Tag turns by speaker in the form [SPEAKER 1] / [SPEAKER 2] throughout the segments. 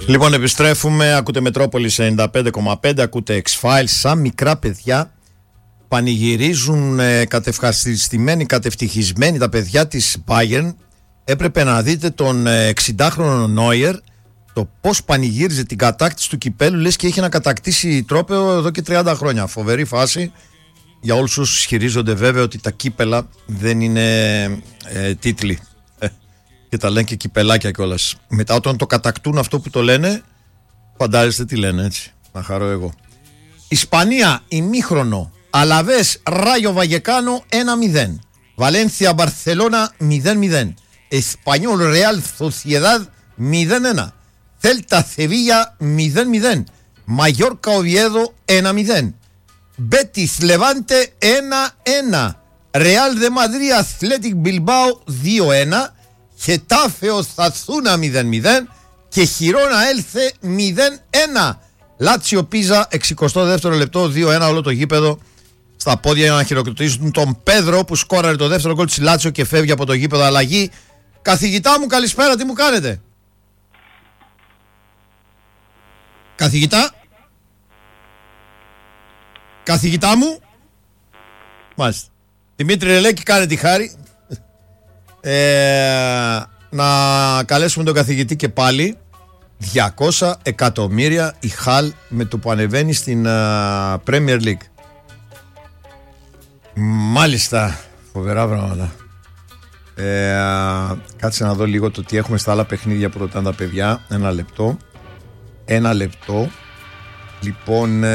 [SPEAKER 1] Λοιπόν, επιστρέφουμε. Ακούτε Μετρόπολης 95,5, ακούτε X-Files. Σαν μικρά παιδιά πανηγυρίζουν κατευχαριστημένοι, κατευτυχισμένοι τα παιδιά της Bayern. Έπρεπε να δείτε τον 60χρονο Νόιερ, το πώς πανηγύριζε την κατάκτηση του κυπέλου, λες και είχε να κατακτήσει τρόπαιο εδώ και 30 χρόνια. Φοβερή φάση για όλους όσους ισχυρίζονται βέβαια ότι τα κύπελα δεν είναι τίτλοι. Και τα λένε και κυπελάκια κιόλας. Μετά όταν το κατακτούν αυτό που το λένε, φαντάζεστε τι λένε, έτσι. Να χαρώ εγώ. Ισπανία, ημίχρονο. Αλαβές, Ράγιο Βαγεκάνο 1-0. Βαλένθια, Μπαρσελώνα 0-0. Εσπανιόλ, Ρεάλ, Σοσιεδάδ 0-1. Θέλτα, Σεβίγια 0-0. Μαγιόρκα, Οβιέδο 1-0. Μπέτις, Λεβάντε 1-1. Ρεάλ δε Μαδρί, Αθλέτικ Μπιλμπάο 2-1. Χετάφε, Οσασούνα 0-0. Και Χιρόνα Έλθε 0-1. Λάτσιο Πίζα 62ο λεπτό 2-1 όλο το γήπεδο στα πόδια για να χειροκροτήσουν τον Πέδρο που σκόραρε το δεύτερο γκολ της Λάτσιο και φεύγει από το γήπεδο. Αλλαγή. Καθηγητά μου, καλησπέρα, τι μου κάνετε? Καθηγητά μου. Μάλιστα. Δημήτρη Ρελέκη, κάνε τη χάρη να καλέσουμε τον καθηγητή και πάλι. 200 εκατομμύρια η Χαλ με το που ανεβαίνει στην Premier League. Μάλιστα, φοβερά πράγματα. Κάτσε να δω λίγο το τι έχουμε στα άλλα παιχνίδια που ρωτάνε τα παιδιά. Ένα λεπτό. Λοιπόν,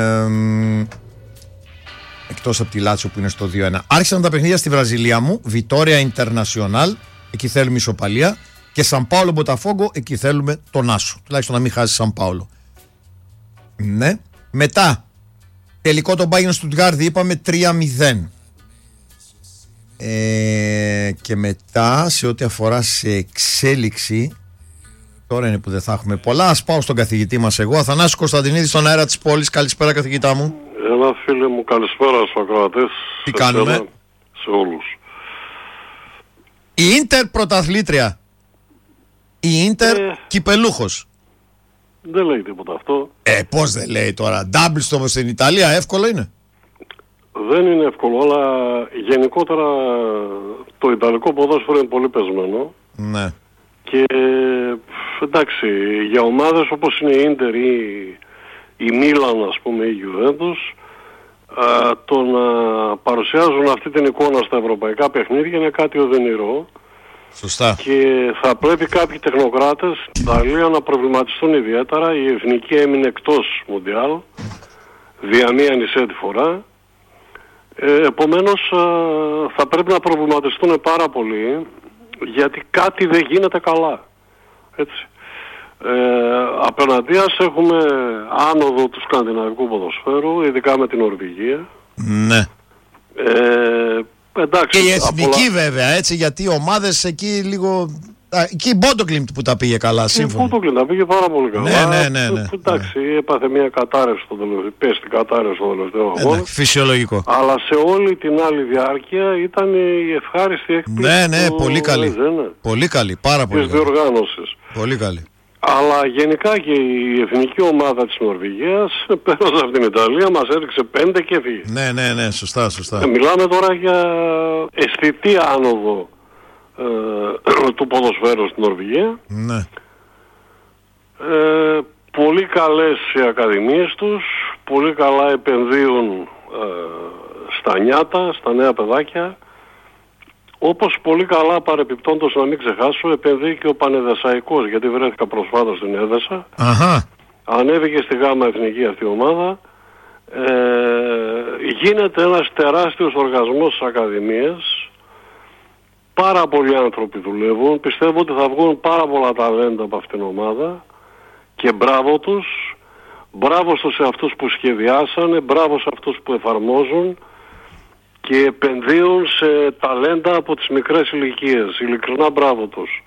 [SPEAKER 1] εκτός από τη Λάτσιο που είναι στο 2-1. Άρχισαν τα παιχνίδια στη Βραζιλία μου. Βιτόρια Ιντερνασιονάλ, εκεί θέλουμε ισοπαλία. Και Σαν Πάολο Μποταφόγκο, εκεί θέλουμε τον Άσο. Τουλάχιστον να μην χάσει Σαν Πάολο. Ναι. Μετά, τελικό το Bayern Στουτγκάρδη, είπαμε 3-0. Και μετά, σε ό,τι αφορά σε εξέλιξη, τώρα είναι που δεν θα έχουμε πολλά. Ας πάω στον καθηγητή μας εγώ. Αθανάσης Κωνσταντινίδης, στον αέρα της πόλης. Καλησπέρα, καθηγητά μου.
[SPEAKER 2] Έλα, φίλε μου, καλησπέρα στους ακροατές.
[SPEAKER 1] Τι κάνουμε?
[SPEAKER 2] Σε όλους.
[SPEAKER 1] Η Ίντερ πρωταθλήτρια. Η Ίντερ κυπελούχος.
[SPEAKER 2] Δεν λέει τίποτα αυτό.
[SPEAKER 1] Πώς δεν λέει τώρα? Ντάμπλς όπως στην Ιταλία, εύκολο είναι?
[SPEAKER 2] Δεν είναι εύκολο, αλλά γενικότερα το Ιταλικό ποδόσφαιρο είναι πολύ πεσμένο.
[SPEAKER 1] Ναι.
[SPEAKER 2] Και εντάξει, για ομάδες όπως είναι η Ίντερ ή η Μίλαν, ας πούμε, η Γιουβέντους, το να παρουσιάζουν αυτή την εικόνα στα ευρωπαϊκά παιχνίδια είναι κάτι οδυνηρό.
[SPEAKER 1] Σωστά.
[SPEAKER 2] Και θα πρέπει κάποιοι τεχνοκράτες στην Ιταλία να προβληματιστούν ιδιαίτερα. Η εθνική έμεινε εκτός Μουντιάλ, δια μία νησέτη φορά. Επομένως θα πρέπει να προβληματιστούν πάρα πολύ, γιατί κάτι δεν γίνεται καλά. Έτσι. Απέναντίας έχουμε άνοδο του σκανδιναβικού ποδοσφαίρου, ειδικά με την Νορβηγία.
[SPEAKER 1] Ναι.
[SPEAKER 2] Εντάξει,
[SPEAKER 1] και η εθνική βέβαια, έτσι, γιατί οι ομάδες εκεί λίγο... Εκεί η Μπόντοκλιντ που τα πήγε καλά, σύμφωνα.
[SPEAKER 2] Η Μπόντοκλιντ τα πήγε πάρα πολύ καλά.
[SPEAKER 1] Ναι.
[SPEAKER 2] Εντάξει, έπαθε μια κατάρρευση στο τελευταίο, πες την κατάρρευση στο τελευταίο αγώνα.
[SPEAKER 1] Φυσιολογικό.
[SPEAKER 2] Αλλά σε όλη την άλλη διάρκεια ήταν η ευχάριστη έκπληξη.
[SPEAKER 1] Ναι, πολύ καλή. Πολύ καλή, πάρα πολύ
[SPEAKER 2] καλή. Της διοργάνωσης.
[SPEAKER 1] Πολύ καλή.
[SPEAKER 2] Αλλά γενικά και η εθνική ομάδα της Νορβηγίας πέρασε από την Ιταλία, μας έριξε 5 και έφυγε.
[SPEAKER 1] Ναι, σωστά.
[SPEAKER 2] Μιλάμε τώρα για αισθητή άνοδο του ποδοσφαίρου στην Νορβηγία.
[SPEAKER 1] Ναι.
[SPEAKER 2] Πολύ καλές οι ακαδημίες τους, πολύ καλά επενδύουν στα νιάτα, στα νέα παιδάκια. Όπως πολύ καλά, παρεπιπτόντως να μην ξεχάσω, επενδύει και ο Πανεδεσσαϊκός, γιατί βρέθηκα προσφάτως στην Έδεσα.
[SPEAKER 1] Αχα.
[SPEAKER 2] Ανέβηκε στη γάμα εθνική αυτή η ομάδα. Γίνεται ένας τεράστιος οργασμός στις ακαδημίες. Πάρα πολλοί άνθρωποι δουλεύουν. Πιστεύω ότι θα βγουν πάρα πολλά ταλέντα από αυτήν την ομάδα. Και μπράβο τους. Μπράβο στους εαυτούς που σχεδιάσανε. Μπράβο σε αυτούς που εφαρμόζουν. Και επενδύουν σε ταλέντα από τις μικρές ηλικίες. Ειλικρινά μπράβο τους.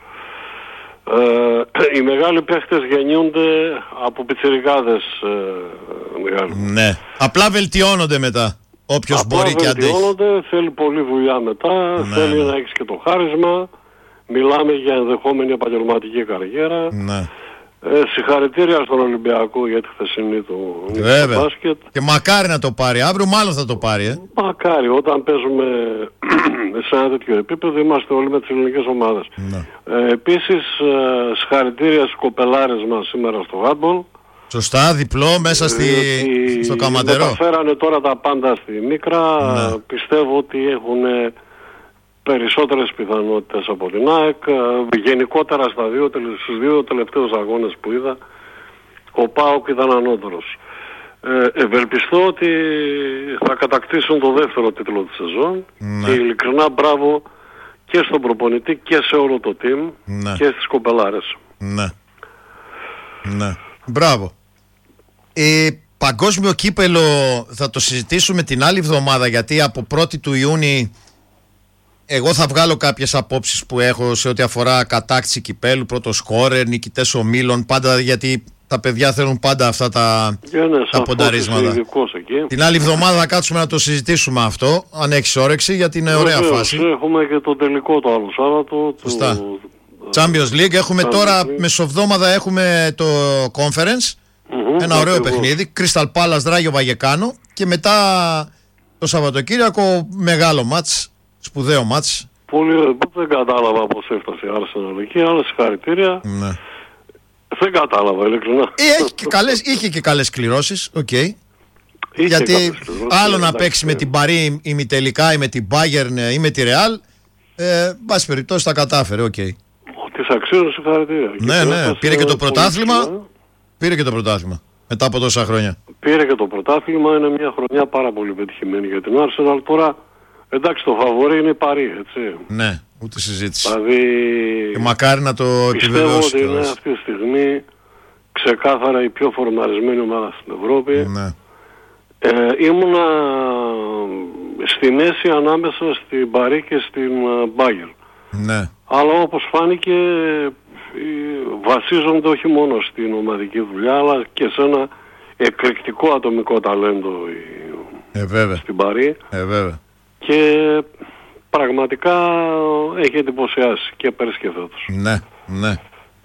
[SPEAKER 2] Οι μεγάλοι παίχτες γεννιούνται από πιτσιρικάδες μεγάλοι.
[SPEAKER 1] Ναι. Απλά βελτιώνονται μετά. Όποιος μπορεί και αντέχει.
[SPEAKER 2] Βελτιώνονται, θέλει πολλή δουλειά μετά, θέλει να έχεις και το χάρισμα. Μιλάμε για ενδεχόμενη επαγγελματική καριέρα.
[SPEAKER 1] Ναι.
[SPEAKER 2] Συγχαρητήρια στον Ολυμπιακό για τη χθεσινή του μπάσκετ.
[SPEAKER 1] Και μακάρι να το πάρει. Αύριο μάλλον θα το πάρει.
[SPEAKER 2] Μακάρι. Όταν παίζουμε σε ένα τέτοιο επίπεδο είμαστε όλοι με τις ελληνικές ομάδες. Επίσης συγχαρητήρια στους κοπελάρες μας σήμερα στο handball.
[SPEAKER 1] Σωστά, διπλό μέσα στο Καματερό.
[SPEAKER 2] Μεταφέρανε τώρα τα πάντα στη Μίκρα. Πιστεύω ότι έχουν περισσότερες πιθανότητες από την ΑΕΚ. Γενικότερα στους δύο τελευταίους αγώνες που είδα, ο ΠΑΟΚ ήταν ανώτερος. Ευελπιστώ ότι θα κατακτήσουν το δεύτερο τίτλο της σεζόν και ειλικρινά μπράβο και στον προπονητή και σε όλο το team και στις κοπελάρες.
[SPEAKER 1] Ναι. Μπράβο. Παγκόσμιο κύπελο θα το συζητήσουμε την άλλη εβδομάδα, γιατί από 1η του Ιούνιου εγώ θα βγάλω κάποιες απόψεις που έχω σε ό,τι αφορά κατάκτηση κυπέλου, πρώτο σκόρερ, νικητές ομίλων, πάντα, γιατί τα παιδιά θέλουν πάντα αυτά τα πονταρίσματα. Την άλλη εβδομάδα θα κάτσουμε να το συζητήσουμε αυτό, αν έχεις όρεξη, γιατί είναι ωραία φάση.
[SPEAKER 2] Έχουμε και το τελικό το άλλο Σάββατο.
[SPEAKER 1] Champions League. Έχουμε τώρα μεσοβδόμαδα έχουμε το Conference, ένα ωραίο παιχνίδι, Crystal Palace Ράγιο Βαγεκάνο, και μετά το Σαββατοκύριακο μεγάλο μάτς, σπουδαίο μάτς.
[SPEAKER 2] Πολύ, δεν κατάλαβα πώς έφτασε η Arsenal εκεί, αλλά συγχαρητήρια. Δεν κατάλαβα, ειλικρινά.
[SPEAKER 1] Είχε και καλές κληρώσεις, γιατί άλλο να παίξει με την Παρί ημιτελικά ή με την Bayern ή με τη Real, βάση περιπτώσει τα κατάφερε,
[SPEAKER 2] Της αξίων συγχαρητήρια.
[SPEAKER 1] Ναι, πήρε και το πρωτάθλημα. Πήρε και το πρωτάθλημα μετά από τόσα χρόνια.
[SPEAKER 2] Πήρε και το πρωτάθλημα, είναι μια χρονιά πάρα πολύ πετυχημένη για την Arsenal. Τώρα, εντάξει, το φαβορί είναι η Παρί, έτσι.
[SPEAKER 1] Ναι, ούτε συζήτηση.
[SPEAKER 2] Δηλαδή,
[SPEAKER 1] και μακάρι να το επιβεβαιώσει.
[SPEAKER 2] Πιστεύω ότι είναι αυτή τη στιγμή ξεκάθαρα η πιο φορμαρισμένη ομάδα στην Ευρώπη.
[SPEAKER 1] Ναι.
[SPEAKER 2] Ήμουνα στη μέση ανάμεσα στην Παρί και στην Bayern.
[SPEAKER 1] Ναι.
[SPEAKER 2] Αλλά όπως φάνηκε βασίζονται όχι μόνο στην ομαδική δουλειά, αλλά και σε ένα εκρηκτικό ατομικό ταλέντο στην Παρί.
[SPEAKER 1] Βέβαια.
[SPEAKER 2] Και πραγματικά έχει εντυπωσιάσει και πέρυσι και φέτος.
[SPEAKER 1] Ναι.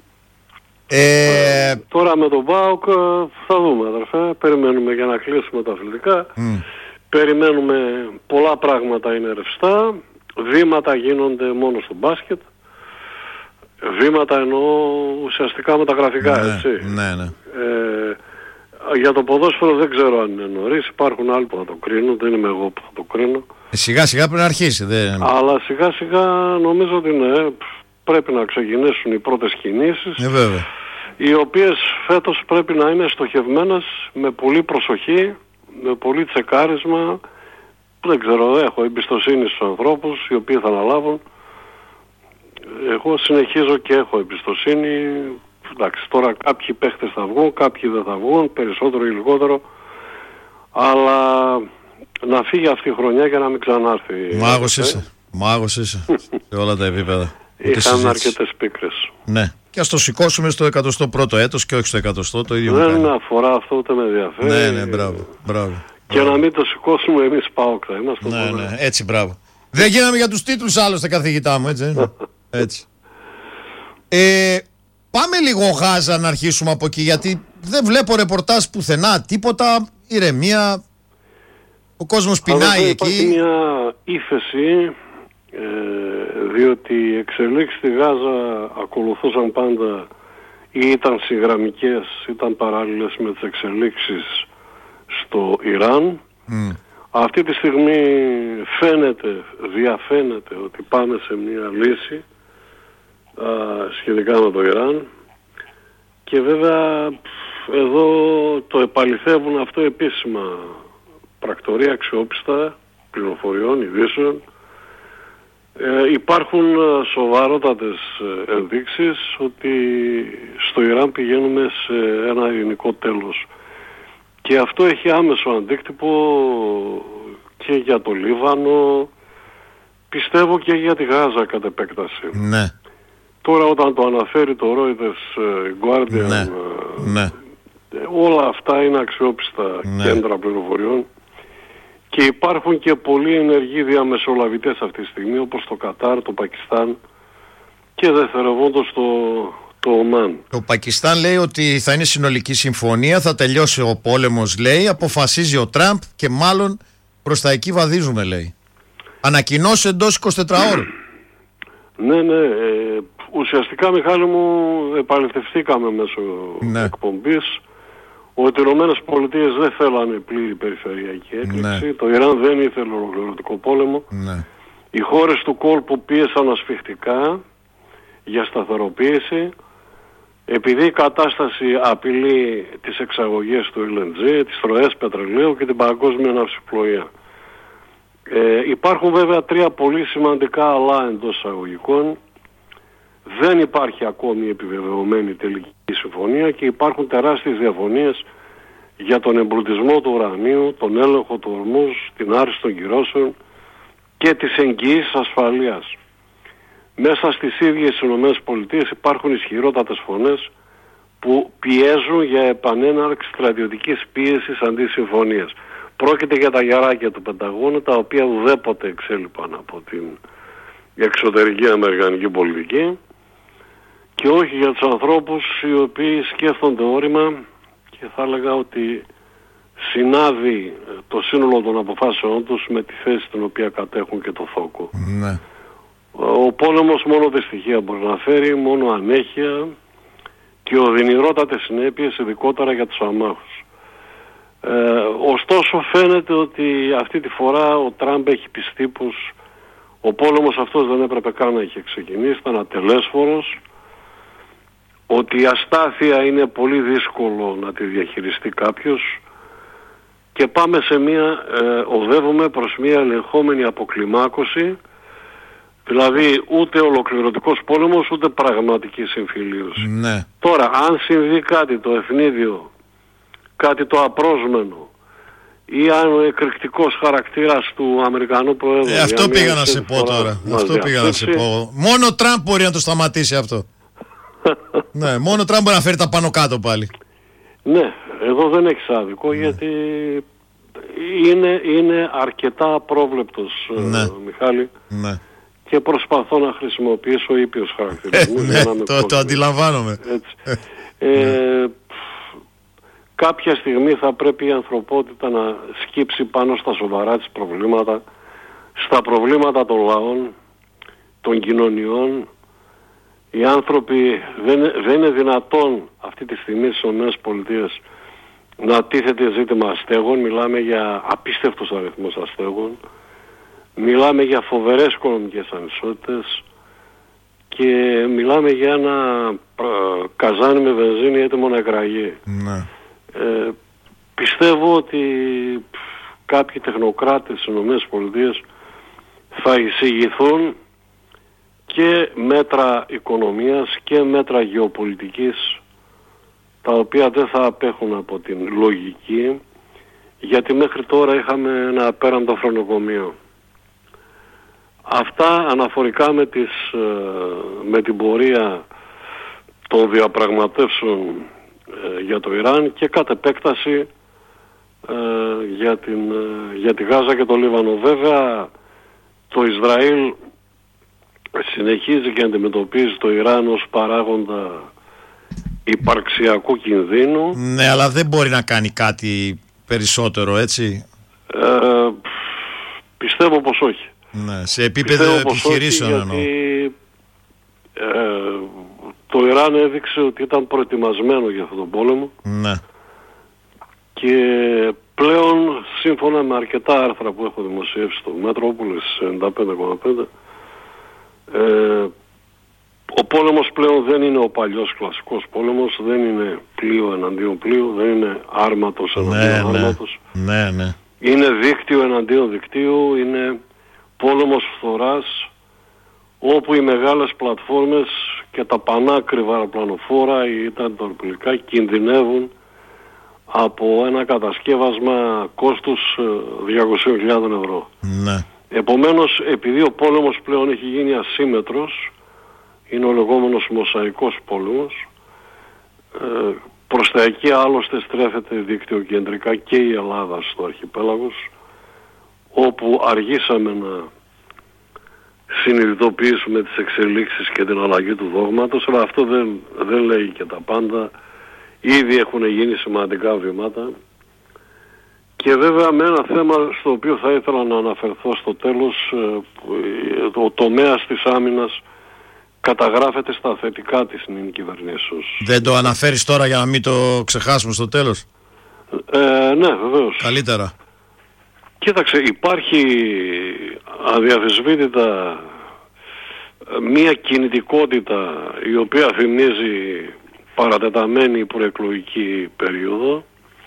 [SPEAKER 2] Τώρα με τον ΠΑΟΚ θα δούμε, αδερφέ. Περιμένουμε για να κλείσουμε τα αθλητικά. Περιμένουμε, πολλά πράγματα είναι ρευστά. Βήματα γίνονται μόνο στο μπάσκετ. Βήματα εννοώ ουσιαστικά μεταγραφικά, έτσι.
[SPEAKER 1] Ναι.
[SPEAKER 2] Για το ποδόσφαιρο δεν ξέρω αν είναι νωρίς. Υπάρχουν άλλοι που θα το κρίνουν, δεν είμαι εγώ που θα το κρίνω.
[SPEAKER 1] Σιγά σιγά πρέπει να αρχίσει.
[SPEAKER 2] Αλλά σιγά σιγά νομίζω ότι πρέπει να ξεκινήσουν οι πρώτες κινήσεις.
[SPEAKER 1] Βέβαια.
[SPEAKER 2] Οι οποίες φέτος πρέπει να είναι στοχευμένες με πολύ προσοχή, με πολύ τσεκάρισμα. Δεν ξέρω, έχω εμπιστοσύνη στους ανθρώπους οι οποίοι θα αναλάβουν. Εγώ συνεχίζω και έχω εμπιστοσύνη. Εντάξει, τώρα κάποιοι παίχτες θα βγουν, κάποιοι δεν θα βγουν, περισσότερο ή λιγότερο. Αλλά να φύγει αυτή η χρονιά και να μην ξανάρθει.
[SPEAKER 1] Μάγος είσαι σε όλα τα επίπεδα.
[SPEAKER 2] Είχαν αρκετές πίκρες.
[SPEAKER 1] Ναι. Και ας το σηκώσουμε στο 101ο έτος και όχι στο 100ο, το ίδιο.
[SPEAKER 2] Δεν αφορά αυτό, ούτε με ενδιαφέρει.
[SPEAKER 1] Ναι, μπράβο.
[SPEAKER 2] Και να μην το σηκώσουμε εμείς ΠΑΟΚ θα είμαστε.
[SPEAKER 1] Ναι, έτσι, μπράβο. Δεν γίναμε για τους τίτλους άλλωστε, καθηγητά μου, έτσι. Έτσι. Πάμε λίγο Γάζα να αρχίσουμε από εκεί, γιατί δεν βλέπω ρεπορτάζ πουθενά, τίποτα, ηρεμία. Ο κόσμος πεινάει εκεί.
[SPEAKER 2] Υπάρχει μια ύφεση, διότι οι εξελίξεις στη Γάζα ακολουθούσαν πάντα ή ήταν συγγραμμικές, ήταν παράλληλες με τις εξελίξεις στο Ιράν. Αυτή τη στιγμή διαφαίνεται ότι πάμε σε μια λύση σχετικά με το Ιράν, και βέβαια εδώ το επαληθεύουν αυτό επίσημα πρακτορία αξιόπιστα πληροφοριών, ειδήσεων. Υπάρχουν σοβαρότατες ενδείξεις ότι στο Ιράν πηγαίνουμε σε ένα ειρηνικό τέλος. Και αυτό έχει άμεσο αντίκτυπο και για το Λίβανο, πιστεύω και για τη Γάζα κατ' επέκταση.
[SPEAKER 1] Ναι.
[SPEAKER 2] Τώρα όταν το αναφέρει το Reuters, Guardian, όλα αυτά είναι αξιόπιστα κέντρα πληροφοριών. Και υπάρχουν και πολλοί ενεργοί διαμεσολαβητές αυτή τη στιγμή, όπως το Κατάρ, το Πακιστάν, και δευτερευόντως το Ομάν.
[SPEAKER 1] Το Πακιστάν λέει ότι θα είναι συνολική συμφωνία, θα τελειώσει ο πόλεμος, λέει, αποφασίζει ο Τραμπ και μάλλον προς τα εκεί βαδίζουμε, λέει. Ανακοινώσει εντός 24 ώρων.
[SPEAKER 2] Ναι, ουσιαστικά, Μιχάλη μου, επαληθευτήκαμε μέσω εκπομπής ότι οι Ηνωμένες Πολιτείες δεν θέλανε πλήρη περιφερειακή έκρηξη, το Ιράν δεν ήθελε ολοκληρωτικό πόλεμο, οι χώρες του κόλπου πίεσαν ασφιχτικά για σταθεροποίηση, επειδή η κατάσταση απειλεί τις εξαγωγές του LNG, τις ροές πετρελαίου και την παγκόσμια ναυσιπλοεία. Υπάρχουν βέβαια 3 πολύ σημαντικά αλλά εντός εισαγωγικών. Δεν υπάρχει ακόμη επιβεβαιωμένη τελική συμφωνία και υπάρχουν τεράστιες διαφωνίες για τον εμπλουτισμό του ουρανίου, τον έλεγχο του ορμούς, την άρση των κυρώσεων και τις εγγυήσεις ασφαλείας. Μέσα στις ίδιες ΗΠΑ υπάρχουν ισχυρότατες φωνές που πιέζουν για επανέναρξη στρατιωτικής πίεσης αντί συμφωνίας. Πρόκειται για τα γεράκια του Πενταγώνου, τα οποία ουδέποτε εξέλιπαν από την εξωτερική αμερικανική πολιτική και όχι για τους ανθρώπους οι οποίοι σκέφτονται όρημα και θα έλεγα ότι συνάδει το σύνολο των αποφάσεών τους με τη θέση την οποία κατέχουν και το θόκο.
[SPEAKER 1] Ναι.
[SPEAKER 2] Ο πόλεμος μόνο δυστυχία μπορεί να φέρει, μόνο ανέχεια και οδυνηρότατες συνέπειες, ειδικότερα για τους αμάχους. Ωστόσο φαίνεται ότι αυτή τη φορά ο Τραμπ έχει πιστεί πως ο πόλεμος αυτός δεν έπρεπε καν να είχε ξεκινήσει, ήταν ατελέσφορος, ότι η αστάθεια είναι πολύ δύσκολο να τη διαχειριστεί κάποιος και πάμε σε οδεύουμε προς μια ελεγχόμενη αποκλιμάκωση, δηλαδή ούτε ολοκληρωτικός πόλεμος ούτε πραγματική συμφιλίωση.
[SPEAKER 1] Ναι.
[SPEAKER 2] Τώρα αν συμβεί κάτι το ευνίδιο, κάτι το απρόσμενο ή αν ο εκρηκτικός χαρακτήρας του Αμερικανού Προέδρου...
[SPEAKER 1] αυτό πήγα να σε πω τώρα. Αυτό πήγα να σε πω. Μόνο ο Τραμπ μπορεί να το σταματήσει αυτό. Ναι, μόνο ο Τραμπ μπορεί να φέρει τα πάνω κάτω πάλι.
[SPEAKER 2] Ναι, εδώ δεν έχεις άδικο, γιατί είναι αρκετά απρόβλεπτος, Μιχάλη.
[SPEAKER 1] Ναι.
[SPEAKER 2] Και προσπαθώ να χρησιμοποιήσω ήπιος χαρακτηρισμούς.
[SPEAKER 1] Το αντιλαμβάνομαι.
[SPEAKER 2] Κάποια στιγμή θα πρέπει η ανθρωπότητα να σκύψει πάνω στα σοβαρά της προβλήματα, στα προβλήματα των λαών, των κοινωνιών. Οι άνθρωποι δεν είναι δυνατόν αυτή τη στιγμή στις ΗΠΑ να τίθεται ζήτημα αστέγων. Μιλάμε για απίστευτους αριθμούς αστέγων. Μιλάμε για φοβερές οικονομικές ανισότητες και μιλάμε για ένα καζάνι με βενζίνη έτοιμο να εκραγεί.
[SPEAKER 1] Ναι.
[SPEAKER 2] Πιστεύω ότι κάποιοι τεχνοκράτες στις ΗΠΑ θα εισηγηθούν και μέτρα οικονομίας και μέτρα γεωπολιτικής, τα οποία δεν θα απέχουν από την λογική, γιατί μέχρι τώρα είχαμε ένα απέραντο χρονοκομείο. Αυτά αναφορικά με την πορεία των διαπραγματεύσεων για το Ιράν και κατ' επέκταση για τη Γάζα και το Λίβανο. Βέβαια το Ισραήλ συνεχίζει και αντιμετωπίζει το Ιράν ως παράγοντα υπαρξιακού κινδύνου.
[SPEAKER 1] Ναι, αλλά δεν μπορεί να κάνει κάτι περισσότερο, έτσι.
[SPEAKER 2] Πιστεύω πως όχι.
[SPEAKER 1] Ναι, σε επίπεδο επιχειρήσεων εννοώ.
[SPEAKER 2] Γιατί το Ιράν έδειξε ότι ήταν προετοιμασμένο για αυτόν τον πόλεμο.
[SPEAKER 1] Ναι.
[SPEAKER 2] Και πλέον, σύμφωνα με αρκετά άρθρα που έχω δημοσιεύσει στο Μέτροπολης 95,5, ο πόλεμος πλέον δεν είναι ο παλιός κλασικός πόλεμος, δεν είναι πλοίο εναντίον πλοίου, δεν είναι άρματος εναντίον άρματος.
[SPEAKER 1] Ναι, ναι.
[SPEAKER 2] Είναι δίκτυο εναντίον δικτύου, είναι πόλεμος φθοράς, όπου οι μεγάλες πλατφόρμες και τα πανάκριβα αεροπλανοφόρα ή τα τορπιλικά κινδυνεύουν από ένα κατασκεύασμα κόστους 200.000 ευρώ.
[SPEAKER 1] Ναι.
[SPEAKER 2] Επομένως, επειδή ο πόλεμος πλέον έχει γίνει ασύμετρος, είναι ο λεγόμενος μοσαϊκός πόλεμος, προς τα εκεί άλλωστε στρέφεται δικτυοκεντρικά και η Ελλάδα στο αρχιπέλαγος, όπου αργήσαμε να συνειδητοποιήσουμε τις εξελίξεις και την αλλαγή του δόγματος, αλλά αυτό δεν λέει και τα πάντα. Ήδη έχουν γίνει σημαντικά βήματα. Και βέβαια με ένα θέμα στο οποίο θα ήθελα να αναφερθώ στο τέλος, ο τομέας της άμυνας καταγράφεται στα θετικά της νυν κυβερνήσεως.
[SPEAKER 1] Δεν το αναφέρεις τώρα για να μην το ξεχάσουμε στο τέλος?
[SPEAKER 2] Ναι, βεβαίως.
[SPEAKER 1] Καλύτερα.
[SPEAKER 2] Κοίταξε, υπάρχει αδιαφεσβήτητα μία κινητικότητα η οποία θυμίζει παρατεταμένη προεκλογική περίοδο.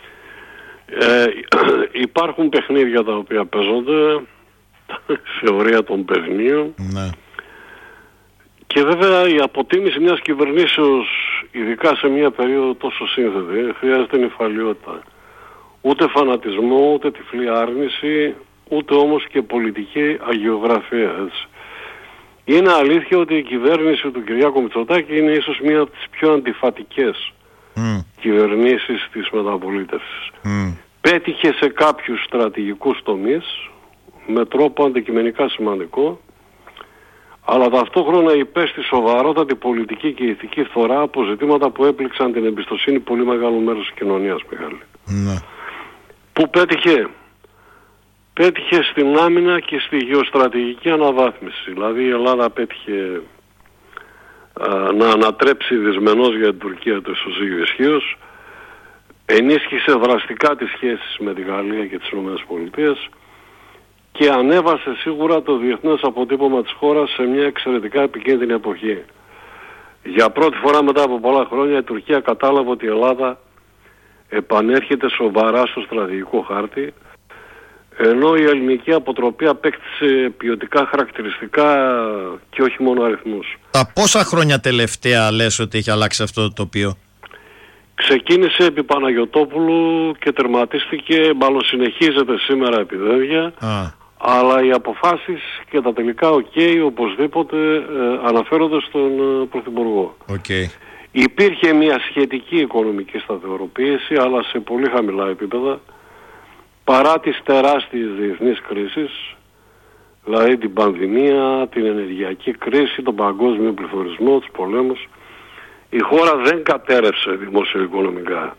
[SPEAKER 2] Υπάρχουν παιχνίδια τα οποία παίζονται, θεωρία των παιχνίων.
[SPEAKER 1] Ναι.
[SPEAKER 2] Και βέβαια η αποτίμηση μιας κυβερνήσεως, ειδικά σε μια περίοδο τόσο σύνθετη, χρειάζεται νυφαλιότητα. Ούτε φανατισμό, ούτε τυφλή άρνηση, ούτε όμως και πολιτική αγιογραφία. Έτσι. Είναι αλήθεια ότι η κυβέρνηση του Κυριάκου Μητσοτάκη είναι ίσως μία από τις πιο αντιφατικές κυβερνήσεις της μεταπολίτευσης. Πέτυχε σε κάποιους στρατηγικούς τομείς με τρόπο αντικειμενικά σημαντικό, αλλά ταυτόχρονα υπέστη σοβαρότατη πολιτική και ηθική φθορά από ζητήματα που έπληξαν την εμπιστοσύνη πολύ μεγάλου μέρους της κοινωνίας, Μιχάλη.
[SPEAKER 1] Ναι.
[SPEAKER 2] Που πέτυχε? Πέτυχε στην άμυνα και στη γεωστρατηγική αναβάθμιση. Δηλαδή η Ελλάδα πέτυχε να ανατρέψει δυσμενώς για την Τουρκία το ισοζύγιο ισχύως, ενίσχυσε δραστικά τις σχέσεις με τη Γαλλία και τις ΗΠΑ και ανέβασε σίγουρα το διεθνές αποτύπωμα της χώρας σε μια εξαιρετικά επικίνδυνη εποχή. Για πρώτη φορά μετά από πολλά χρόνια η Τουρκία κατάλαβε ότι η Ελλάδα επανέρχεται σοβαρά στο στρατηγικό χάρτη, ενώ η ελληνική αποτροπή απέκτησε ποιοτικά χαρακτηριστικά και όχι μόνο αριθμούς.
[SPEAKER 1] Τα πόσα χρόνια τελευταία λες ότι έχει αλλάξει αυτό το τοπίο?
[SPEAKER 2] Ξεκίνησε επί Παναγιωτόπουλου και τερματίστηκε, μάλλον συνεχίζεται σήμερα επί Δένδια, αλλά οι αποφάσεις και τα τελικά οπωσδήποτε αναφέρονται στον Πρωθυπουργό. Υπήρχε μια σχετική οικονομική σταθεροποίηση, αλλά σε πολύ χαμηλά επίπεδα, παρά τις τεράστιες διεθνείς κρίσεις, δηλαδή την πανδημία, την ενεργειακή κρίση, τον παγκόσμιο πληθωρισμό, τους πολέμους. Η χώρα δεν κατέρευσε δημοσιοοικονομικά.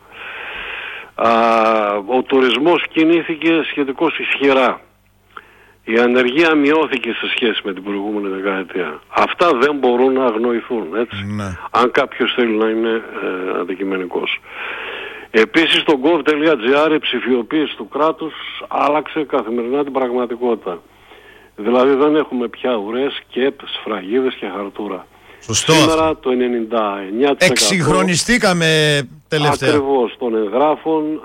[SPEAKER 2] Ο τουρισμός κινήθηκε σχετικώς ισχυρά. Η ανεργία μειώθηκε σε σχέση με την προηγούμενη δεκαετία. Αυτά δεν μπορούν να αγνοηθούν, έτσι. Ναι. Αν κάποιος θέλει να είναι αντικειμενικός. Επίσης στο gov.gr η ψηφιοποίηση του κράτους άλλαξε καθημερινά την πραγματικότητα. Δηλαδή δεν έχουμε πια ουρές, ΚΕΠ, σφραγίδες και χαρτούρα.
[SPEAKER 1] Σωστό.
[SPEAKER 2] Σήμερα το 99%...
[SPEAKER 1] Εξυγχρονιστήκαμε τελευταία.
[SPEAKER 2] Ακριβώς, των εγγράφων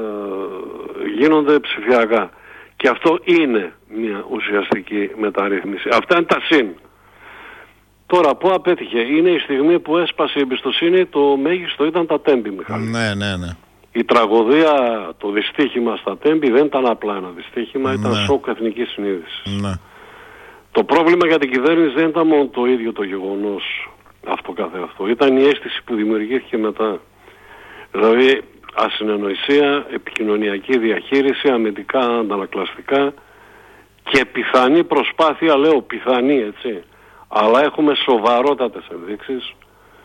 [SPEAKER 2] γίνονται ψηφιακά. Και αυτό είναι μια ουσιαστική μεταρρύθμιση. Αυτά είναι τα συν. Τώρα που απέτυχε? Είναι η στιγμή που έσπασε η εμπιστοσύνη, το μέγιστο ήταν τα Τέμπη, Μιχάλη.
[SPEAKER 1] Ναι.
[SPEAKER 2] Η τραγωδία, το δυστύχημα στα Τέμπη δεν ήταν απλά ένα δυστύχημα, ήταν σοκ εθνικής συνείδησης. Ναι. Το πρόβλημα για την κυβέρνηση δεν ήταν μόνο το ίδιο το γεγονός αυτό καθεαυτό. Ήταν η αίσθηση που δημιουργήθηκε μετά. Δηλαδή ασυνεννοησία, επικοινωνιακή διαχείριση, αμυντικά αντανακλαστικά και πιθανή προσπάθεια, λέω πιθανή, έτσι, αλλά έχουμε σοβαρότατες ενδείξεις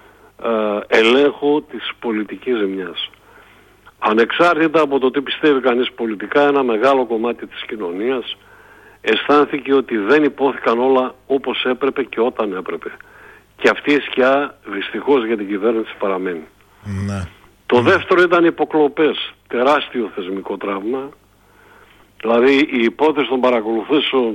[SPEAKER 2] ελέγχου της πολιτικής ζημιάς. Ανεξάρτητα από το τι πιστεύει κανείς πολιτικά, ένα μεγάλο κομμάτι της κοινωνίας αισθάνθηκε ότι δεν υπόθηκαν όλα όπως έπρεπε και όταν έπρεπε. Και αυτή η σκιά δυστυχώς για την κυβέρνηση παραμένει. Ναι. Το δεύτερο ήταν οι υποκλοπές. Τεράστιο θεσμικό τραύμα. Δηλαδή η υπόθεση των παρακολουθήσεων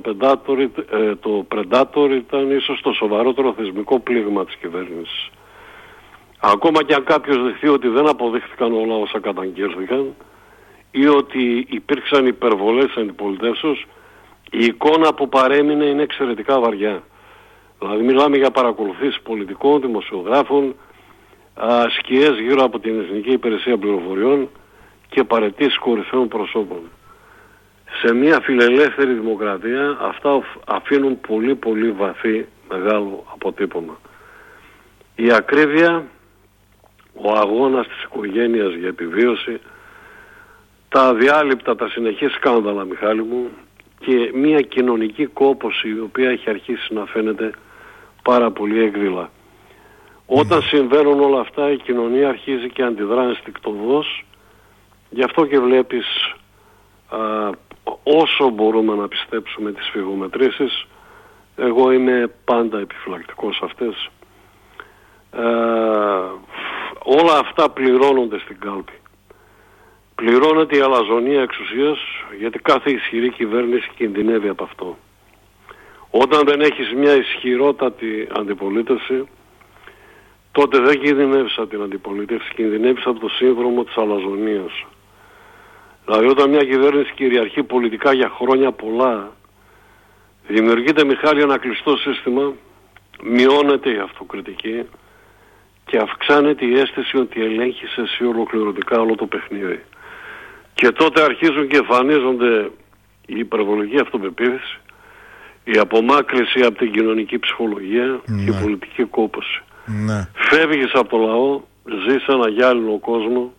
[SPEAKER 2] το Predator ήταν ίσως το σοβαρότερο θεσμικό πλήγμα της κυβέρνησης. Ακόμα και αν κάποιος δεχθεί ότι δεν αποδείχθηκαν όλα όσα καταγγέλθηκαν ή ότι υπήρξαν υπερβολές της αντιπολιτεύσεως, η εικόνα που παρέμεινε είναι εξαιρετικά βαριά. Δηλαδή μιλάμε για παρακολουθήσεις πολιτικών, δημοσιογράφων, σκιές γύρω από την Εθνική Υπηρεσία Πληροφοριών και παραιτήσεις κορυφαίων προσώπων. Σε μια φιλελεύθερη δημοκρατία αυτά αφήνουν πολύ πολύ βαθύ μεγάλο αποτύπωμα. Η ακρίβεια, ο αγώνας της οικογένειας για επιβίωση, τα αδιάλειπτα, τα συνεχή σκάνδαλα, Μιχάλη μου, και μια κοινωνική κόπωση η οποία έχει αρχίσει να φαίνεται πάρα πολύ έκδηλα. Όταν συμβαίνουν όλα αυτά, η κοινωνία αρχίζει και αντιδρά ενστικτωδώς. Γι' αυτό και βλέπεις όσο μπορούμε να πιστέψουμε τις φυγομετρήσεις, εγώ είμαι πάντα επιφυλακτικός σε αυτές, όλα αυτά πληρώνονται στην κάλπη. Πληρώνεται η αλαζονία εξουσίας, γιατί κάθε ισχυρή κυβέρνηση κινδυνεύει από αυτό. Όταν δεν έχεις μια ισχυρότατη αντιπολίτευση, τότε δεν κινδυνεύεις από την αντιπολίτευση, κινδυνεύεις από το σύνδρομο της αλαζονίας. Δηλαδή όταν μια κυβέρνηση κυριαρχεί πολιτικά για χρόνια πολλά, δημιουργείται, Μιχάλη, ένα κλειστό σύστημα, μειώνεται η αυτοκριτική και αυξάνεται η αίσθηση ότι ελέγχεις εσύ ολοκληρωτικά όλο το παιχνίδι. Και τότε αρχίζουν και εμφανίζονται η υπερβολική αυτοπεποίθηση, η απομάκρυνση από την κοινωνική ψυχολογία και η πολιτική κόπωση. Φεύγεις από το λαό, ζεις σε ένα γυάλινο κόσμο,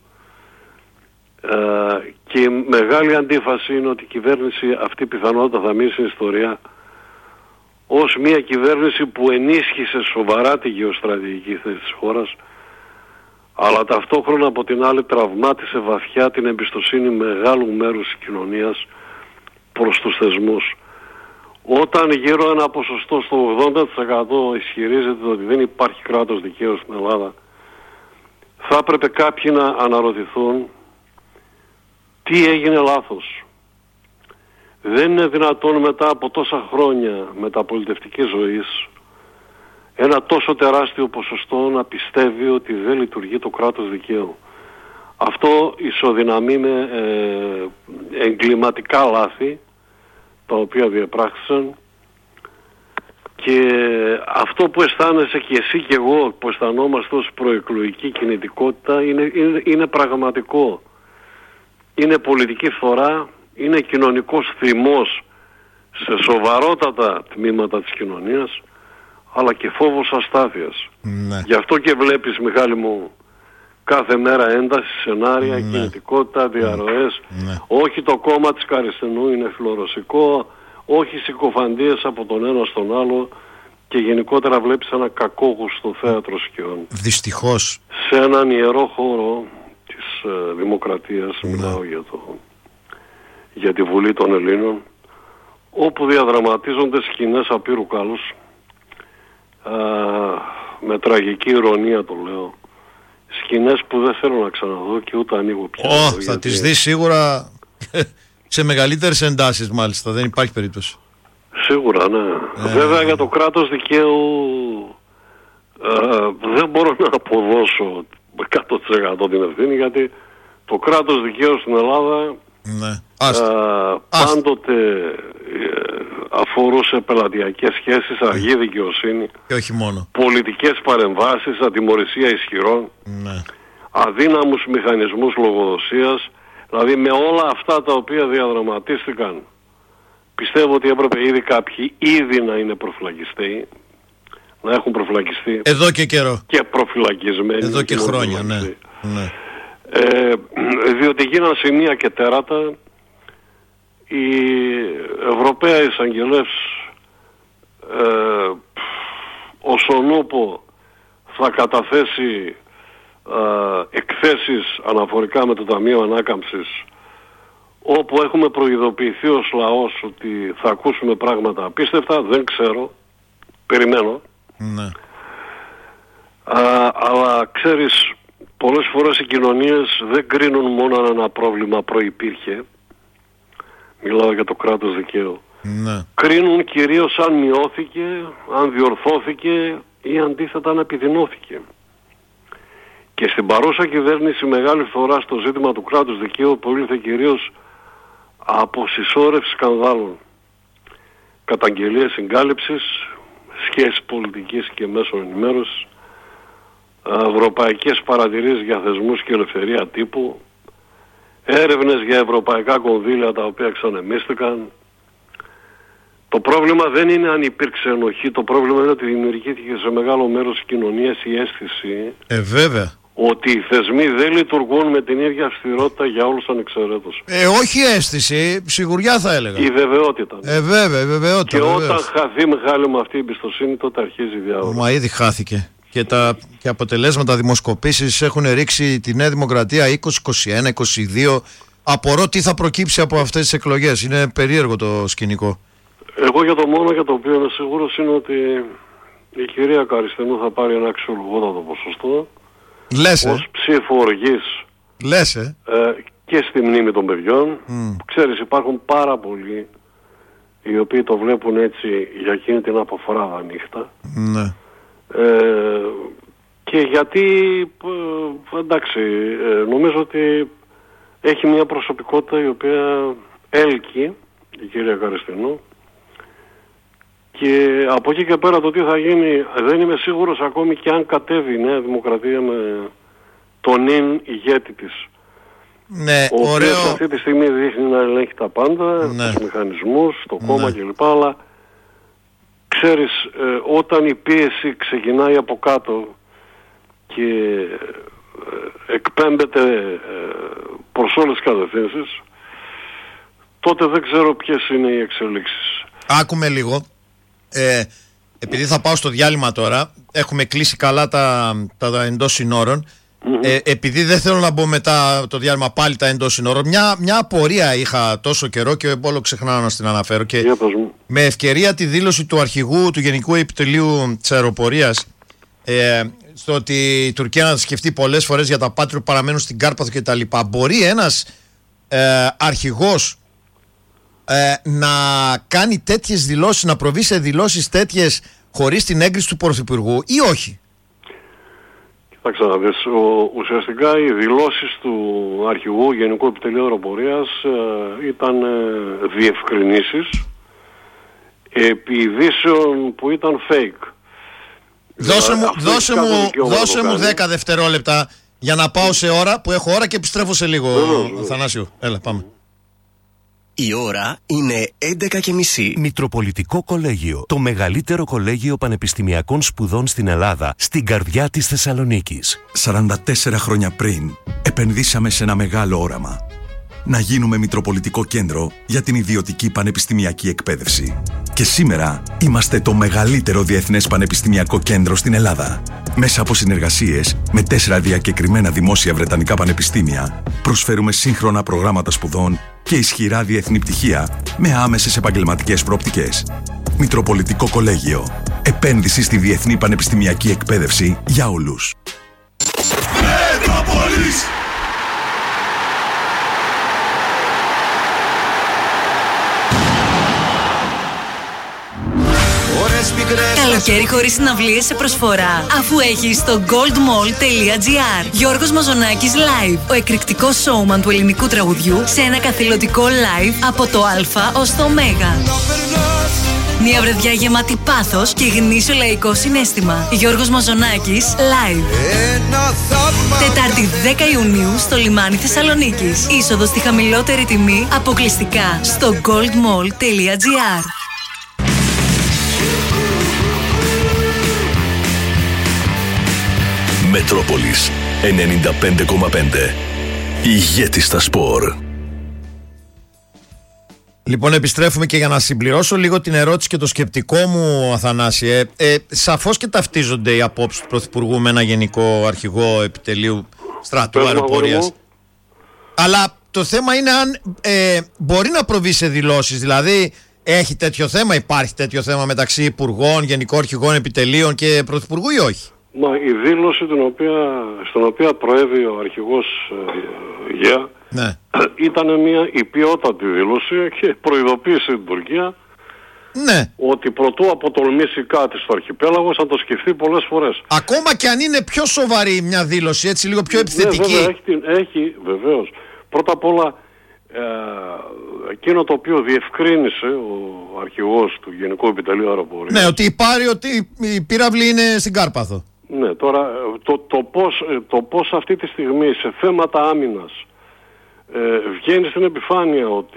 [SPEAKER 2] και η μεγάλη αντίφαση είναι ότι η κυβέρνηση αυτή πιθανότατα θα μείνει στην ιστορία ως μια κυβέρνηση που ενίσχυσε σοβαρά τη γεωστρατηγική θέση της χώρας, αλλά ταυτόχρονα από την άλλη τραυμάτισε βαθιά την εμπιστοσύνη μεγάλου μέρους της κοινωνίας προς τους θεσμούς. Όταν γύρω ένα ποσοστό στο 80% ισχυρίζεται ότι δεν υπάρχει κράτος δικαίου στην Ελλάδα, θα έπρεπε κάποιοι να αναρωτηθούν τι έγινε λάθος. Δεν είναι δυνατόν μετά από τόσα χρόνια μεταπολιτευτικής ζωής ένα τόσο τεράστιο ποσοστό να πιστεύει ότι δεν λειτουργεί το κράτος δικαίου. Αυτό ισοδυναμεί με εγκληματικά λάθη τα οποία διεπράχθησαν, και αυτό που αισθάνεσαι και εσύ και εγώ που αισθανόμαστε ως προεκλογική κινητικότητα είναι πραγματικό. Είναι πολιτική φθορά, είναι κοινωνικός θυμός σε σοβαρότατα τμήματα της κοινωνίας, αλλά και φόβος αστάθειας. Γι' αυτό και βλέπεις, Μιχάλη μου, κάθε μέρα ένταση, σενάρια, κινητικότητα, διαρροές. Όχι το κόμμα της Καριστενού είναι φιλορωσικό, όχι συκοφαντίες από τον ένα στον άλλο, και γενικότερα βλέπεις ένα κακόγουστο θέατρο σκιών.
[SPEAKER 1] Δυστυχώς.
[SPEAKER 2] Σε έναν ιερό χώρο της δημοκρατίας, μιλάω για τη Βουλή των Ελλήνων, όπου διαδραματίζονται σκηνές απείρου κάλους, με τραγική ηρωνία το λέω, σκηνές που δεν θέλω να ξαναδώ και ούτε ανοίγω πια.
[SPEAKER 1] Θα τις δεις σίγουρα σε μεγαλύτερες εντάσεις, μάλιστα, δεν υπάρχει περίπτωση.
[SPEAKER 2] Σίγουρα, ναι. Βέβαια για το κράτος δικαίου δεν μπορώ να αποδώσω 100% την ευθύνη, γιατί το κράτος δικαίου στην Ελλάδα πάντοτε αφορούσε πελατειακές σχέσεις, αργή δικαιοσύνη,
[SPEAKER 1] και όχι μόνο,
[SPEAKER 2] πολιτικές παρεμβάσεις, ατιμωρησία ισχυρών, αδύναμους μηχανισμούς λογοδοσίας. Δηλαδή με όλα αυτά τα οποία διαδραματίστηκαν, πιστεύω ότι έπρεπε ήδη κάποιοι να είναι προφυλακιστοί, να έχουν προφυλακιστεί
[SPEAKER 1] εδώ και καιρό
[SPEAKER 2] και προφυλακισμένοι
[SPEAKER 1] εδώ και χρόνια,
[SPEAKER 2] διότι γίναν σημεία και τέρατα. Η Ευρωπαία Εισαγγελεύς όσον ούπο θα καταθέσει εκθέσεις αναφορικά με το Ταμείο Ανάκαμψης, όπου έχουμε προειδοποιηθεί ως λαός ότι θα ακούσουμε πράγματα απίστευτα. Δεν ξέρω, περιμένω. Αλλά ξέρεις, πολλές φορές οι κοινωνίες δεν κρίνουν μόνο αν ένα πρόβλημα προϋπήρχε, μιλάω για το κράτος δικαίου, κρίνουν κυρίως αν μειώθηκε, αν διορθώθηκε ή αντίθετα αν επιδεινώθηκε. Και στην παρούσα κυβέρνηση μεγάλη φθορά στο ζήτημα του κράτους δικαίου προήλθε κυρίως από συσσόρευση σκανδάλων, καταγγελίες συγκάλυψης, σχέσεις πολιτικής και μέσων ενημέρωσης, ευρωπαϊκές παρατηρήσεις για θεσμούς και ελευθερία τύπου, έρευνες για ευρωπαϊκά κονδύλια τα οποία ξανεμίστηκαν. Το πρόβλημα δεν είναι αν υπήρξε ενοχή, το πρόβλημα είναι ότι δημιουργήθηκε σε μεγάλο μέρος της κοινωνίας η αίσθηση ότι οι θεσμοί δεν λειτουργούν με την ίδια αυστηρότητα για όλους ανεξαιρέτως.
[SPEAKER 1] Όχι αίσθηση, σιγουριά θα έλεγα.
[SPEAKER 2] Η βεβαιότητα.
[SPEAKER 1] Βέβαια, η βεβαιότητα.
[SPEAKER 2] Και
[SPEAKER 1] βεβαίως.
[SPEAKER 2] όταν χαθεί μεγάλη μου αυτή η εμπιστοσύνη, τότε αρχίζει η διάβολη.
[SPEAKER 1] Μα ήδη χάθηκε. Και τα αποτελέσματα δημοσκοπήσεις έχουν ρίξει τη Νέα Δημοκρατία 20, 21, 22. Απορώ τι θα προκύψει από αυτές τις εκλογές. Είναι περίεργο το σκηνικό.
[SPEAKER 2] Εγώ για το μόνο για το οποίο είμαι σίγουρος είναι ότι η κυρία Καριστενού θα πάρει ένα αξιολογότατο ποσοστό.
[SPEAKER 1] Λες,
[SPEAKER 2] ως ψήφο οργής.
[SPEAKER 1] Λες,
[SPEAKER 2] και στη μνήμη των παιδιών. Ξέρεις, υπάρχουν πάρα πολλοί οι οποίοι το βλέπουν έτσι για εκείνη την αποφράδα νύχτα.
[SPEAKER 1] Ναι.
[SPEAKER 2] Και γιατί, εντάξει, νομίζω ότι έχει μια προσωπικότητα η οποία έλκει η κυρία Καριστενού, και από εκεί και πέρα το τι θα γίνει δεν είμαι σίγουρος ακόμη και αν κατέβει η Νέα Δημοκρατία με τον νυν ηγέτη της.
[SPEAKER 1] Ναι,
[SPEAKER 2] ο
[SPEAKER 1] ωραίο.
[SPEAKER 2] οποίος αυτή τη στιγμή δείχνει να ελέγχει τα πάντα,
[SPEAKER 1] Ναι.
[SPEAKER 2] τους μηχανισμούς, το κόμμα
[SPEAKER 1] Ναι.
[SPEAKER 2] κλπ. Αλλά ξέρεις, όταν η πίεση ξεκινάει από κάτω και εκπέμπεται προς όλες τις κατευθύνσεις, τότε δεν ξέρω ποιες είναι οι εξελίξεις.
[SPEAKER 1] Άκουμε λίγο. Επειδή θα πάω στο διάλειμμα τώρα, έχουμε κλείσει καλά τα εντός συνόρων. Επειδή δεν θέλω να μπω μετά το διάλειμμα πάλι τα εντός συνόρων, μια απορία είχα τόσο καιρό και όλο ξεχνάω να την αναφέρω. Και με ευκαιρία τη δήλωση του αρχηγού του Γενικού Επιτελείου της Αεροπορίας, στο ότι η Τουρκία να σκεφτεί πολλές φορές για τα πάτρια που παραμένουν στην Κάρπαθο κτλ. Μπορεί ένας αρχηγός να κάνει τέτοιες δηλώσεις, να προβεί σε δηλώσεις τέτοιες χωρίς την έγκριση του Πρωθυπουργού ή όχι?
[SPEAKER 2] Κοιτάξτε να δεις, ουσιαστικά οι δηλώσεις του αρχηγού Γενικού Επιτελείου Αεροπορίας ήταν διευκρινήσεις επί ειδήσεων που ήταν fake.
[SPEAKER 1] Δώσε μου 10 δευτερόλεπτα για να πάω σε ώρα που έχω ώρα και επιστρέφω σε λίγο. Θανάσιο, έλα πάμε.
[SPEAKER 3] Η ώρα είναι 11:30.
[SPEAKER 4] Μητροπολιτικό Κολέγιο. Το μεγαλύτερο κολέγιο πανεπιστημιακών σπουδών στην Ελλάδα, στην καρδιά της Θεσσαλονίκης.
[SPEAKER 5] 44 χρόνια πριν, επενδύσαμε σε ένα μεγάλο όραμα. Να γίνουμε Μητροπολιτικό Κέντρο για την ιδιωτική πανεπιστημιακή εκπαίδευση. Και σήμερα είμαστε το μεγαλύτερο διεθνές πανεπιστημιακό κέντρο στην Ελλάδα. Μέσα από συνεργασίες με 4 διακεκριμένα δημόσια βρετανικά πανεπιστήμια, προσφέρουμε σύγχρονα προγράμματα σπουδών και ισχυρά διεθνή πτυχία με άμεσες επαγγελματικές προοπτικές. Μητροπολιτικό Κολέγιο. Επένδυση στη διεθνή πανεπιστημιακή εκπαίδευση για όλους. Μετρόπολης!
[SPEAKER 6] Καλοκαίρι χωρίς συναυλίες σε προσφορά, αφού έχεις το goldmall.gr. Γιώργος Μαζονάκης live. Ο εκρηκτικός showman του ελληνικού τραγουδιού σε ένα καθηλωτικό live από το Α ως το Ω. Μια βραδιά γεμάτη πάθος και γνήσιο λαϊκό συναίσθημα. Γιώργος Μαζονάκης live. Τετάρτη 10 Ιουνίου στο λιμάνι Θεσσαλονίκης. Είσοδος στη χαμηλότερη τιμή αποκλειστικά στο goldmall.gr.
[SPEAKER 4] Μετρόπολης 95,5. Ηγέτης στα σπορ.
[SPEAKER 1] Λοιπόν, επιστρέφουμε και για να συμπληρώσω λίγο την ερώτηση και το σκεπτικό μου, Αθανάση. Σαφώς και ταυτίζονται οι απόψεις του Πρωθυπουργού με ένα γενικό αρχηγό επιτελείου στρατού αεροπορίας. Αλλά το θέμα είναι αν μπορεί να προβεί σε δηλώσεις. Δηλαδή, έχει τέτοιο θέμα, υπάρχει τέτοιο θέμα μεταξύ υπουργών, γενικών αρχηγών επιτελείων και Πρωθυπουργού ή όχι?
[SPEAKER 2] Μα η δήλωση στην οποία προέβη ο αρχηγός Γεά,
[SPEAKER 1] ναι,
[SPEAKER 2] ήταν μια υπιότατη δήλωση και προειδοποίησε την Τουρκία,
[SPEAKER 1] ναι,
[SPEAKER 2] ότι προτού αποτολμήσει κάτι στο αρχιπέλαγο θα το σκεφτεί πολλές φορές.
[SPEAKER 1] Ακόμα και αν είναι πιο σοβαρή μια δήλωση, έτσι λίγο πιο επιθετική.
[SPEAKER 2] Ναι, βέβαια, έχει βεβαίως. Πρώτα απ' όλα εκείνο το οποίο διευκρίνησε ο αρχηγός του Γενικού Επιτελείου Αεροπορίας.
[SPEAKER 1] Ναι, ότι η πύραυλη είναι στην Κάρπαθο.
[SPEAKER 2] Ναι, τώρα το πώς αυτή τη στιγμή σε θέματα άμυνας βγαίνει στην επιφάνεια ότι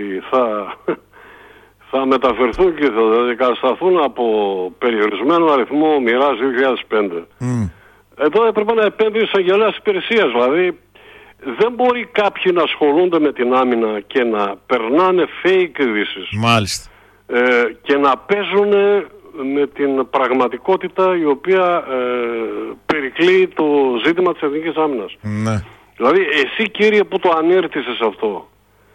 [SPEAKER 2] θα μεταφερθούν και θα δικασταθούν από περιορισμένο αριθμό Mirage 2005 Εδώ έπρεπε να επέμβει ο εισαγγελέας υπηρεσίας. Δηλαδή δεν μπορεί κάποιοι να ασχολούνται με την άμυνα και να περνάνε fake ειδήσεις.
[SPEAKER 1] Μάλιστα.
[SPEAKER 2] Και να παίζουν με την πραγματικότητα η οποία περικλεί το ζήτημα της εθνικής άμυνας.
[SPEAKER 1] Ναι.
[SPEAKER 2] Δηλαδή εσύ, κύριε, που το ανέρτησες αυτό,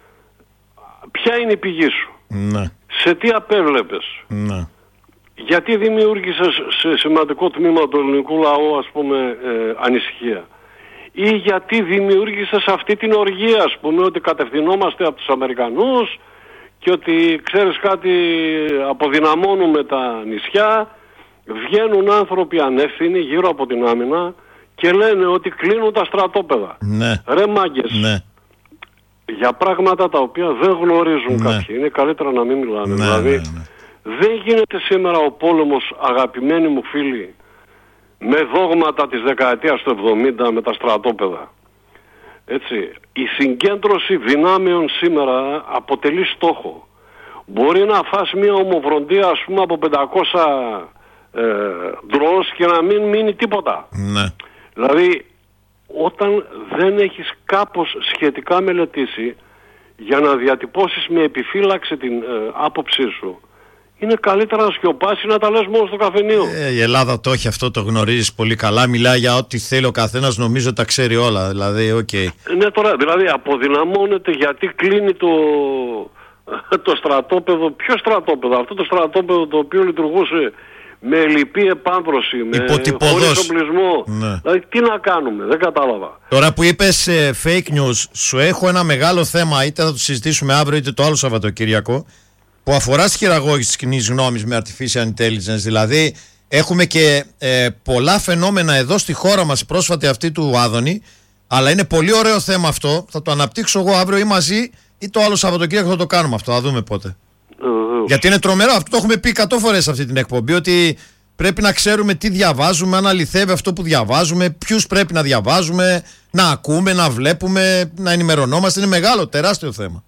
[SPEAKER 2] ποια είναι η πηγή σου?
[SPEAKER 1] Ναι.
[SPEAKER 2] Σε τι απέβλεπες?
[SPEAKER 1] Ναι.
[SPEAKER 2] Γιατί δημιούργησες σε σημαντικό τμήμα του ελληνικού λαού, ας πούμε, ανησυχία? Ή γιατί δημιούργησες αυτή την οργία, ας πούμε, ότι κατευθυνόμαστε από τους Αμερικανούς και ότι, ξέρεις κάτι, αποδυναμώνουμε τα νησιά, βγαίνουν άνθρωποι ανεύθυνοι γύρω από την άμυνα και λένε ότι κλείνουν τα στρατόπεδα.
[SPEAKER 1] Ναι.
[SPEAKER 2] Ρε μάγκες,
[SPEAKER 1] Ναι.
[SPEAKER 2] για πράγματα τα οποία δεν γνωρίζουν
[SPEAKER 1] Ναι.
[SPEAKER 2] κάποιοι. Είναι καλύτερα να μην μιλάνε.
[SPEAKER 1] Ναι,
[SPEAKER 2] Δηλαδή,
[SPEAKER 1] ναι.
[SPEAKER 2] δεν γίνεται σήμερα ο πόλεμος, αγαπημένοι μου φίλοι, με δόγματα της δεκαετίας του 70 με τα στρατόπεδα. Έτσι, η συγκέντρωση δυνάμεων σήμερα αποτελεί στόχο. Μπορεί να φας μια ομοφροντία, ας πούμε, από 500 ντρός και να μην μείνει τίποτα.
[SPEAKER 1] Ναι.
[SPEAKER 2] Δηλαδή, όταν δεν έχεις κάπως σχετικά μελετήσει για να διατυπώσεις με επιφύλαξη την άποψή σου, είναι καλύτερα να σιωπάσει, να τα λες μόνο στο καφενείο.
[SPEAKER 1] Η Ελλάδα το έχει αυτό, το γνωρίζεις πολύ καλά. Μιλάει για ό,τι θέλει ο καθένας, νομίζω τα ξέρει όλα. Δηλαδή, okay.
[SPEAKER 2] Ναι, τώρα, δηλαδή αποδυναμώνεται γιατί κλείνει το στρατόπεδο. Ποιο στρατόπεδο? Αυτό το στρατόπεδο το οποίο λειτουργούσε με λυπή επάνδρωση, με χωρίς οπλισμό.
[SPEAKER 1] Ναι.
[SPEAKER 2] Δηλαδή τι να κάνουμε, δεν κατάλαβα.
[SPEAKER 1] Τώρα που είπες fake news, σου έχω ένα μεγάλο θέμα, είτε θα το συζητήσουμε αύριο είτε το άλλο Σαββατοκύριακο, που αφορά στη χειραγώγηση της κοινής γνώμης με artificial intelligence. Δηλαδή έχουμε και πολλά φαινόμενα εδώ στη χώρα μας, πρόσφατη αυτή του Άδωνη, αλλά είναι πολύ ωραίο θέμα αυτό. Θα το αναπτύξω εγώ αύριο ή μαζί ή το άλλο Σαββατοκύριακο θα το κάνουμε αυτό, θα δούμε πότε. Γιατί είναι τρομερό, αυτό το έχουμε πει 100 φορές σε αυτή την εκπομπή, ότι πρέπει να ξέρουμε τι διαβάζουμε, αν αληθεύει αυτό που διαβάζουμε, ποιους πρέπει να διαβάζουμε, να ακούμε, να βλέπουμε, να ενημερωνόμαστε. Είναι μεγάλο, τεράστιο θέμα.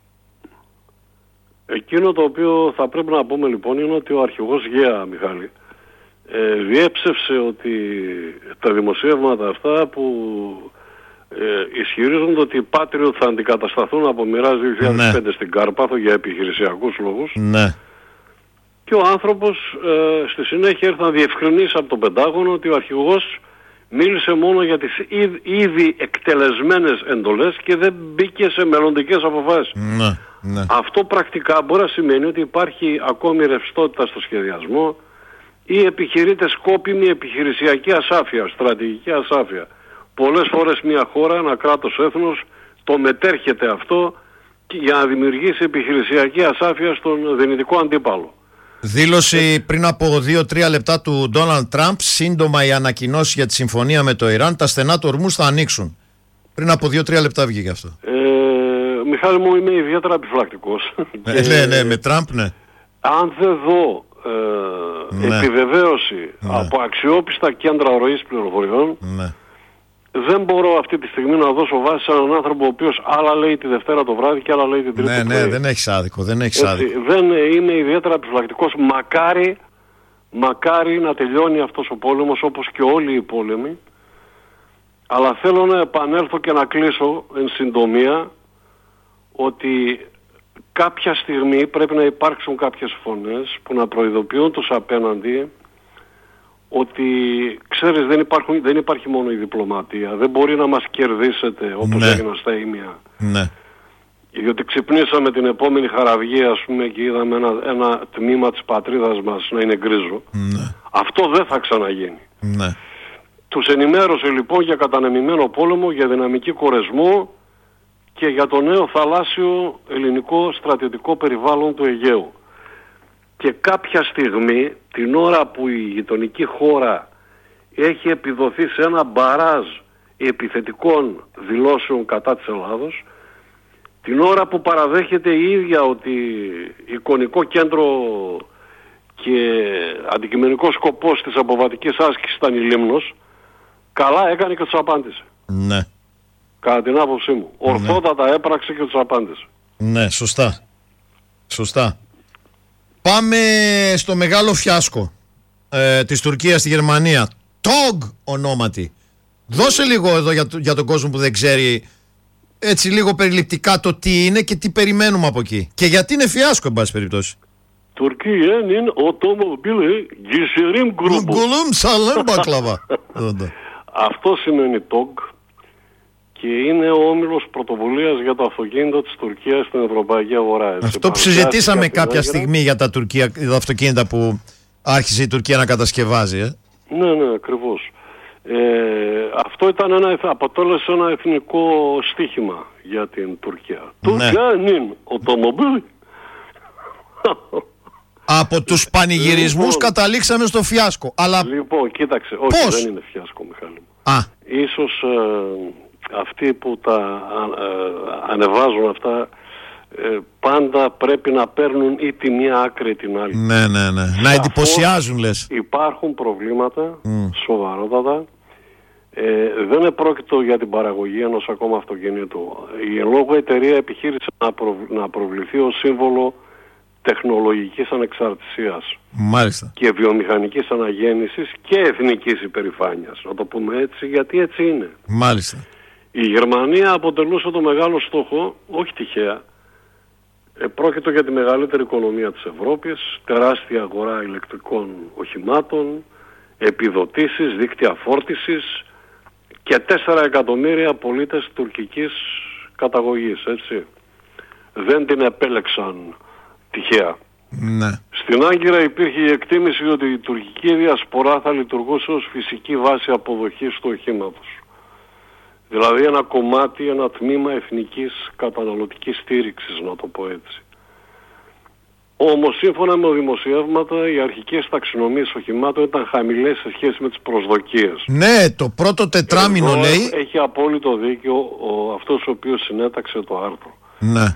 [SPEAKER 2] Εκείνο το οποίο θα πρέπει να πούμε λοιπόν είναι ότι ο αρχηγός Γέα, Μιχάλη, διέψευσε ότι τα δημοσιεύματα αυτά που ισχυρίζονται ότι οι Patriot θα αντικατασταθούν από μοιράς 2005 στην Κάρπαθο για επιχειρησιακούς λόγους.
[SPEAKER 1] Ναι.
[SPEAKER 2] Και ο άνθρωπος στη συνέχεια ήρθε να διευκρινίσει από το Πεντάγωνο ότι ο αρχηγός μίλησε μόνο για τις ήδη εκτελεσμένες εντολές και δεν μπήκε σε μελλοντικές αποφάσεις.
[SPEAKER 1] Ναι. Ναι.
[SPEAKER 2] Αυτό πρακτικά μπορεί να σημαίνει ότι υπάρχει ακόμη ρευστότητα στο σχεδιασμό ή επιχειρείται σκόπιμη επιχειρησιακή ασάφεια, στρατηγική ασάφεια. Πολλές φορές μια χώρα, ένα κράτος έθνος, το μετέρχεται αυτό για να δημιουργήσει επιχειρησιακή ασάφεια στον δυνητικό αντίπαλο.
[SPEAKER 1] Δήλωση πριν από 2-3 λεπτά του Ντόναλντ Τραμπ, σύντομα η ανακοινώση για τη συμφωνία με το Ιράν, τα στενά του ορμούς θα ανοίξουν. Πριν από 2-3 λεπτά βγήκε αυτό.
[SPEAKER 2] Μιχάλη μου, είμαι ιδιαίτερα επιφυλακτικός.
[SPEAKER 1] Ναι, με Τραμπ, ναι.
[SPEAKER 2] Αν δεν δω επιβεβαίωση από αξιόπιστα κέντρα ροής πληροφοριών, δεν μπορώ αυτή τη στιγμή να δώσω βάση σε έναν άνθρωπο ο οποίος άλλα λέει τη Δευτέρα το βράδυ και άλλα λέει την Τρίτη το πρωί.
[SPEAKER 1] Ναι, δεν έχεις άδικο, δεν έχεις άδικο.
[SPEAKER 2] Δεν είμαι ιδιαίτερα επιφυλακτικός. Μακάρι να τελειώνει αυτός ο πόλεμος όπως και όλοι οι πόλεμοι. Αλλά θέλω να επανέλθω και να κλείσω εν συντομία ότι κάποια στιγμή πρέπει να υπάρξουν κάποιες φωνές που να προειδοποιούν τους απέναντι ότι, ξέρεις, δεν υπάρχει μόνο η διπλωματία. Δεν μπορεί να μας κερδίσετε όπως έγιναν στα Ήμια.
[SPEAKER 1] Ναι.
[SPEAKER 2] Διότι ξυπνήσαμε την επόμενη χαραυγή, ας πούμε, και είδαμε ένα τμήμα της πατρίδας μας να είναι γκρίζο.
[SPEAKER 1] Ναι.
[SPEAKER 2] Αυτό δεν θα ξαναγίνει.
[SPEAKER 1] Ναι.
[SPEAKER 2] Τους ενημέρωσε λοιπόν για κατανεμημένο πόλεμο, για δυναμική κορεσμό και για το νέο θαλάσσιο ελληνικό στρατιωτικό περιβάλλον του Αιγαίου. Και κάποια στιγμή, την ώρα που η γειτονική χώρα έχει επιδοθεί σε ένα μπαράζ επιθετικών δηλώσεων κατά της Ελλάδος, την ώρα που παραδέχεται η ίδια ότι εικονικό κέντρο και αντικειμενικός σκοπός της αποβατικής άσκησης ήταν η Λίμνος, καλά έκανε και τους απάντησε.
[SPEAKER 1] Ναι.
[SPEAKER 2] Κατά την άποψή μου. Ορθότατα έπραξε και τους απάντησε.
[SPEAKER 1] Ναι, σωστά. Πάμε στο μεγάλο φιάσκο της Τουρκίας στη Γερμανία. TOG ονόματι. Δώσε λίγο εδώ για τον κόσμο που δεν ξέρει, έτσι λίγο περιληπτικά, το τι είναι και τι περιμένουμε από εκεί. Και γιατί είναι φιάσκο, εν πάση περιπτώσει.
[SPEAKER 2] Türkiye'nin otomobili gişerim grubu.
[SPEAKER 1] Γκουλούμ σαλέμ μπακλαβά.
[SPEAKER 2] Αυτό σημαίνει TOG και είναι ο όμιλος πρωτοβουλίας για το αυτοκίνητο της Τουρκίας στην ευρωπαϊκή αγορά. Έτσι.
[SPEAKER 1] Αυτό που συζητήσαμε κάποια στιγμή για τα αυτοκίνητα που άρχισε η Τουρκία να κατασκευάζει.
[SPEAKER 2] Ναι, ακριβώς. Αυτό αποτέλεσε ένα εθνικό στίχημα για την Τουρκία. Türkiye'nin otomobili.
[SPEAKER 1] Από τους πανηγυρισμούς καταλήξαμε στο φιάσκο. Αλλά...
[SPEAKER 2] Λοιπόν, κοίταξε. Όχι, δεν είναι φιάσκο, Μιχάλη μου. Ίσως αυτοί που τα ανεβάζουν αυτά πάντα πρέπει να παίρνουν ή τη μία άκρη ή την άλλη.
[SPEAKER 1] Ναι. Να εντυπωσιάζουν, λες.
[SPEAKER 2] Υπάρχουν προβλήματα σοβαρότατα. Δεν επρόκειτο για την παραγωγή ενός ακόμα αυτοκινήτου. Η εν λόγω εταιρεία επιχείρησε να προβληθεί ως σύμβολο τεχνολογικής ανεξαρτησίας.
[SPEAKER 1] Μάλιστα.
[SPEAKER 2] Και βιομηχανικής αναγέννησης και εθνικής υπερηφάνειας. Να το πούμε έτσι, γιατί έτσι είναι.
[SPEAKER 1] Μάλιστα.
[SPEAKER 2] Η Γερμανία αποτελούσε το μεγάλο στόχο, όχι τυχαία. Πρόκειται για τη μεγαλύτερη οικονομία της Ευρώπης, τεράστια αγορά ηλεκτρικών οχημάτων, επιδοτήσεις, δίκτυα φόρτισης και 4 εκατομμύρια πολίτες τουρκικής καταγωγής, έτσι. Δεν την επέλεξαν τυχαία.
[SPEAKER 1] Ναι.
[SPEAKER 2] Στην Άγκυρα υπήρχε η εκτίμηση ότι η τουρκική διασπορά θα λειτουργούσε ως φυσική βάση αποδοχής του οχήματος. Δηλαδή ένα κομμάτι, ένα τμήμα εθνικής καταναλωτικής στήριξης, να το πω έτσι. Όμως σύμφωνα με δημοσιεύματα οι αρχικές ταξινομίες οχημάτων ήταν χαμηλές σε σχέση με τις προσδοκίες.
[SPEAKER 1] Ναι, το πρώτο τετράμινο λέει...
[SPEAKER 2] Έχει απόλυτο δίκιο αυτός ο οποίος συνέταξε το άρθρο.
[SPEAKER 1] Ναι.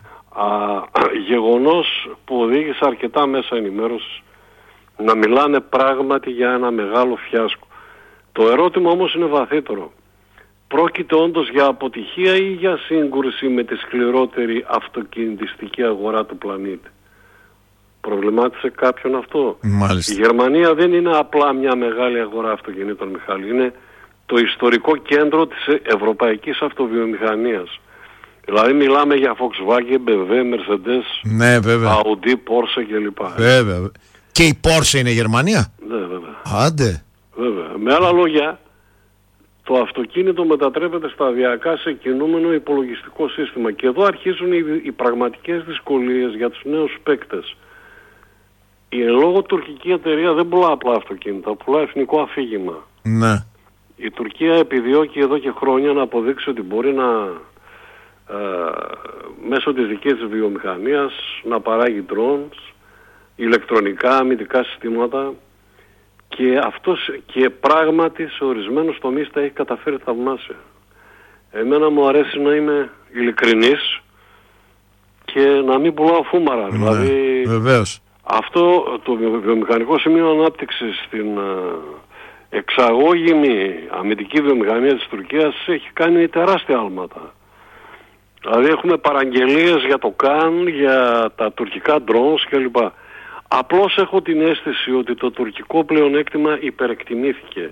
[SPEAKER 2] Γεγονός που οδήγησε αρκετά μέσα ενημέρωσης να μιλάνε πράγματι για ένα μεγάλο φιάσκο. Το ερώτημα όμως είναι βαθύτερο. Πρόκειται όντως για αποτυχία ή για σύγκρουση με τη σκληρότερη αυτοκινητιστική αγορά του πλανήτη? Προβλημάτισε κάποιον αυτό?
[SPEAKER 1] Μάλιστα.
[SPEAKER 2] Η Γερμανία δεν είναι απλά μια μεγάλη αγορά αυτοκινήτων, Μιχάλη. Είναι το ιστορικό κέντρο της ευρωπαϊκής αυτοβιομηχανίας. Δηλαδή μιλάμε για Volkswagen, BMW, Mercedes,
[SPEAKER 1] ναι,
[SPEAKER 2] Audi, Porsche κλπ.
[SPEAKER 1] Βέβαια. Και η Porsche είναι Γερμανία?
[SPEAKER 2] Ναι, βέβαια.
[SPEAKER 1] Άντε.
[SPEAKER 2] Βέβαια. Με άλλα λόγια, το αυτοκίνητο μετατρέπεται σταδιακά σε κινούμενο υπολογιστικό σύστημα. Και εδώ αρχίζουν οι πραγματικές δυσκολίες για τους νέους παίκτες. Η εν λόγω τουρκική εταιρεία δεν πουλά απλά αυτοκίνητα, πουλά εθνικό αφήγημα.
[SPEAKER 1] Ναι.
[SPEAKER 2] Η Τουρκία επιδιώκει εδώ και χρόνια να αποδείξει ότι μπορεί να μέσω της δικής της βιομηχανίας να παράγει drones, ηλεκτρονικά αμυντικά συστήματα, και πράγματι σε ορισμένους τομείς τα έχει καταφέρει θαυμάσια. Εμένα μου αρέσει να είμαι ειλικρινής και να μην πουλάω φούμαρα.
[SPEAKER 1] Ναι,
[SPEAKER 2] δηλαδή
[SPEAKER 1] βεβαίως.
[SPEAKER 2] Αυτό το βιομηχανικό σημείο ανάπτυξης στην εξαγώγημη αμυντική βιομηχανία της Τουρκίας έχει κάνει τεράστια άλματα. Δηλαδή έχουμε παραγγελίες για το ΚΑΝ, για τα τουρκικά drones κλπ. Απλώς έχω την αίσθηση ότι το τουρκικό πλεονέκτημα υπερεκτιμήθηκε.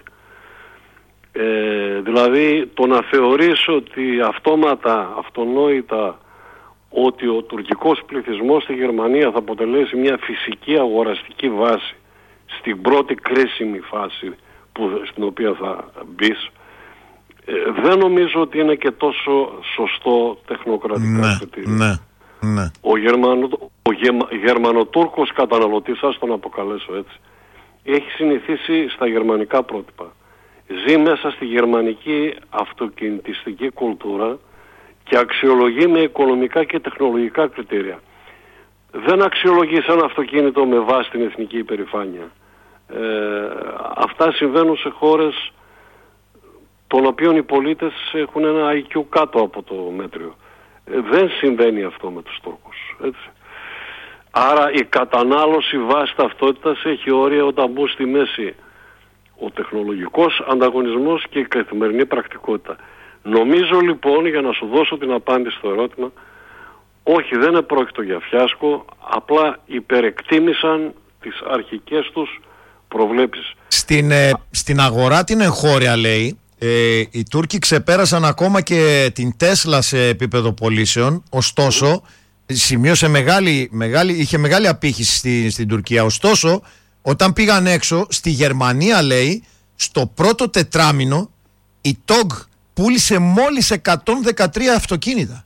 [SPEAKER 2] Δηλαδή το να θεωρείς ότι αυτόματα, αυτονόητα, ότι ο τουρκικός πληθυσμός στη Γερμανία θα αποτελέσει μια φυσική αγοραστική βάση στην πρώτη κρίσιμη φάση στην οποία θα μπεις, δεν νομίζω ότι είναι και τόσο σωστό τεχνοκρατικά κριτήριο.
[SPEAKER 1] Ναι.
[SPEAKER 2] Ο Γερμανοτούρκος καταναλωτής, ας τον αποκαλέσω έτσι, έχει συνηθίσει στα γερμανικά πρότυπα. Ζει μέσα στη γερμανική αυτοκινητιστική κουλτούρα και αξιολογεί με οικονομικά και τεχνολογικά κριτήρια. Δεν αξιολογείς ένα αυτοκίνητο με βάση την εθνική υπερηφάνεια. Αυτά συμβαίνουν σε χώρες των οποίων οι πολίτες έχουν ένα IQ κάτω από το μέτριο. Δεν συμβαίνει αυτό με τους Τούρκους, έτσι. Άρα η κατανάλωση βάση ταυτότητας έχει όρια όταν μπουν στη μέση ο τεχνολογικός ανταγωνισμός και η καθημερινή πρακτικότητα. Νομίζω λοιπόν, για να σου δώσω την απάντηση στο ερώτημα, όχι, δεν επρόκειτο για φιάσκο, απλά υπερεκτίμησαν τις αρχικές τους προβλέψεις.
[SPEAKER 1] Στην αγορά την εγχώρια, λέει, οι Τούρκοι ξεπέρασαν ακόμα και την Τέσλα σε επίπεδο πωλήσεων, ωστόσο σημείωσε είχε μεγάλη απήχηση στην Τουρκία. Ωστόσο, όταν πήγαν έξω, στη Γερμανία, λέει, στο πρώτο τετράμινο η TOG πούλησε μόλις 113 αυτοκίνητα.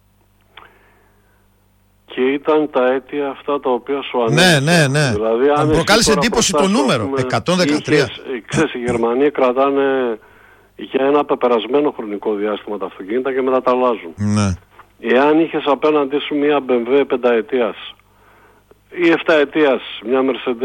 [SPEAKER 2] Και ήταν τα αίτια αυτά τα οποία σου ανέφερα.
[SPEAKER 1] Ναι.
[SPEAKER 2] Δηλαδή, αν
[SPEAKER 1] προκάλεσε εντύπωση το νούμερο, 113.
[SPEAKER 2] Ξέρεις, οι Γερμανοί κρατάνε για ένα πεπερασμένο χρονικό διάστημα τα αυτοκίνητα και μετά τα αλλάζουν.
[SPEAKER 1] Ναι.
[SPEAKER 2] Εάν είχες απέναντί σου μια BMW 5 ετίας ή 7 ετίας, μια Mercedes